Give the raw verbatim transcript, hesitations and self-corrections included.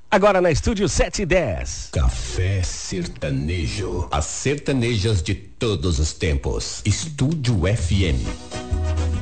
Agora na Estúdio sete e dez. Café Sertanejo. As sertanejas de todos os tempos. Estúdio F M.